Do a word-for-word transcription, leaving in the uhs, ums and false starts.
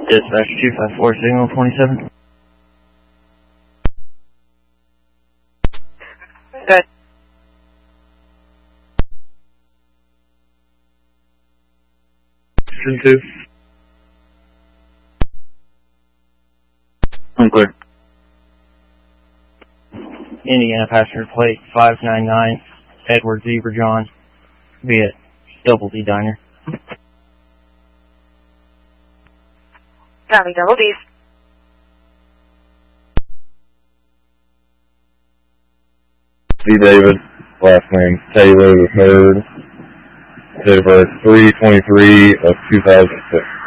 Dispatch two five four, signal twenty-seven. Good. two. I'm clear. Indiana passenger plate five nine nine, Edward Zebra John, via Double D Diner. Copy, Double D's. D. David, last name Taylor the third, date of birth three twenty-three of two thousand six.